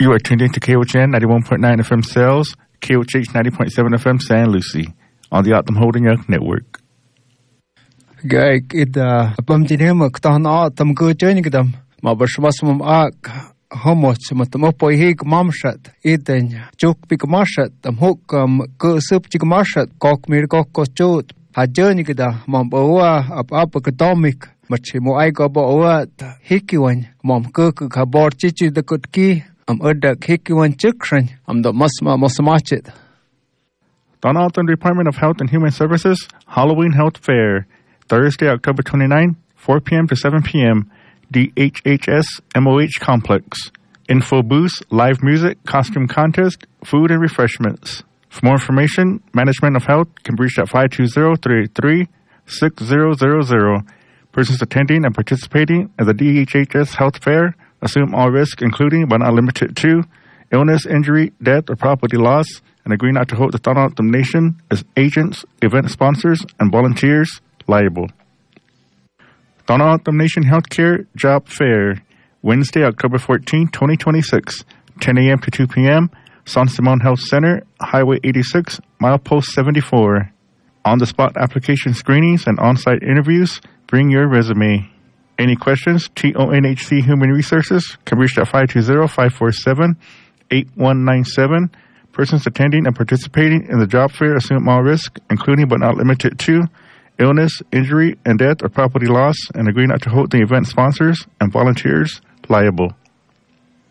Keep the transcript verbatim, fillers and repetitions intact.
You are tuned in to K O H N ninety-one point nine F M Sales, K O H H ninety point seven F M San Lucie, on the Optum Holding Young Network. Gay, it uh, bum did him a ton out, them good joining them. My bushmasum ark, how much, but the mopo hig mamshat, it then joke big marshat, them hook um go soup chick marshat, cock me cock cost jot, a journey da, mom boa up up academic, but she mo I go boa, hickey one, mom cook a board chichi the good key. I'm Urdak Hikiwan Chikran. I'm the Musma Mosamachit. Donaldson Department of Health and Human Services Halloween Health Fair, Thursday, October twenty-ninth, four p.m. to seven p.m. D H H S M O H Complex. Info booths, live music, costume contest, food and refreshments. For more information, Management of Health can be reached at five two zero, three eight three, six zero zero zero. Persons attending and participating at the D H H S Health Fair assume all risk, including but not limited to illness, injury, death, or property loss, and agree not to hold the Thought Optum Nation as agents, event sponsors, and volunteers liable. Thought Optum Nation Healthcare Job Fair, Wednesday, October fourteenth, twenty twenty-six, ten a.m. to two p.m., San Simon Health Center, Highway eighty-six, Milepost seventy-four. On-the-spot application screenings and on-site interviews. Bring your resume. Any questions? T O N H C Human Resources can reach at five two zero, five four seven, eight one nine seven. Persons attending and participating in the job fair assume all risk, including but not limited to illness, injury, and death or property loss, and agree not to hold the event sponsors and volunteers liable.